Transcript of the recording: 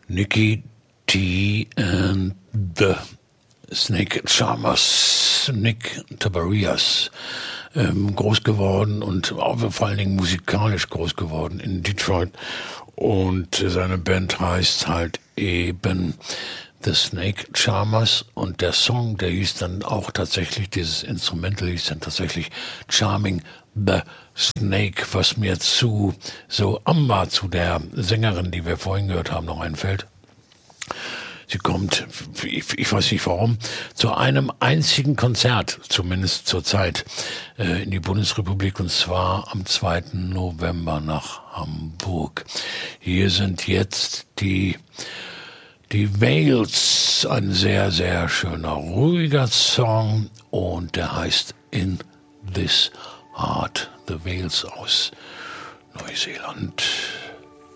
Nicky T and the Snake Charmers, Nick Tiberius, groß geworden und auch vor allen Dingen musikalisch groß geworden in Detroit. Und seine Band heißt halt eben The Snake Charmers und der Song, der hieß dann auch tatsächlich, dieses Instrumental hieß dann tatsächlich Charming the Snake, was mir zu Amber, zu der Sängerin, die wir vorhin gehört haben, noch einfällt. Sie kommt, ich weiß nicht warum, zu einem einzigen Konzert, zumindest zur Zeit, in die Bundesrepublik, und zwar am 2. November nach Hamburg. Hier sind jetzt die Veils, ein sehr, sehr schöner, ruhiger Song, und der heißt In This Heart. The Veils aus Neuseeland.